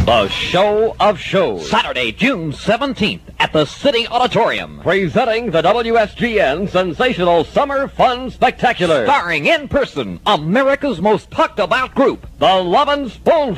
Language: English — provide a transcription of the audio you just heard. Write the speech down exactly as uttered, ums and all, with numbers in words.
The show of shows. Saturday, June seventeenth at the City Auditorium. Presenting the W S G N Sensational Summer Fun Spectacular. Starring in person, America's most talked about group, The Lovin' Spoonful.